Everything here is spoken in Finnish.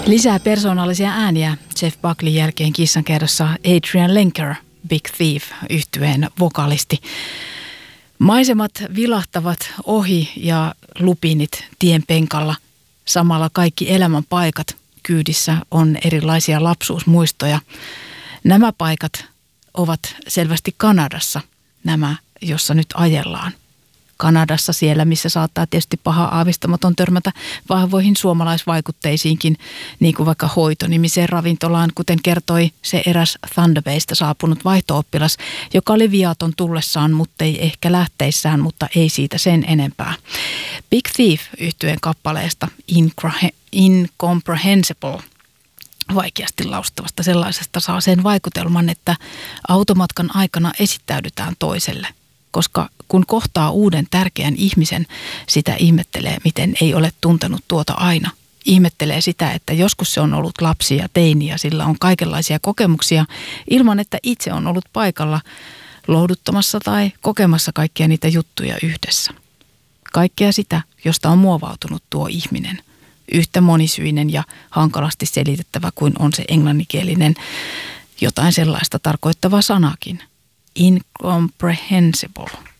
Lisää persoonallisia ääniä Jeff Buckley jälkeen kissankerrassa Adrian Lenker, Big Thief -yhtyeen vokalisti. Maisemat vilahtavat ohi ja lupiinit tien penkalla. Samalla kaikki elämän paikat kyydissä on erilaisia lapsuusmuistoja. Nämä paikat ovat selvästi Kanadassa, nämä, jossa nyt ajellaan. Kanadassa siellä, missä saattaa tietysti paha aavistamaton törmätä vahvoihin suomalaisvaikutteisiinkin, niin kuin vaikka Hoito-nimiseen ravintolaan, kuten kertoi se eräs Thunder Baysta saapunut vaihto-oppilas, joka oli viaton tullessaan, mutta ei ehkä lähteissään, mutta ei siitä sen enempää. Big Thief -yhtyeen kappaleesta Incomprehensible, vaikeasti laustavasta sellaisesta, saa sen vaikutelman, että automatkan aikana esittäydytään toiselle. Koska kun kohtaa uuden tärkeän ihmisen, sitä ihmettelee, miten ei ole tuntenut tuota aina. Ihmettelee sitä, että joskus se on ollut lapsi ja teini ja sillä on kaikenlaisia kokemuksia ilman, että itse on ollut paikalla lohduttamassa tai kokemassa kaikkia niitä juttuja yhdessä. Kaikkea sitä, josta on muovautunut tuo ihminen. Yhtä monisyinen ja hankalasti selitettävä kuin on se englanninkielinen jotain sellaista tarkoittava sanakin. Incomprehensible.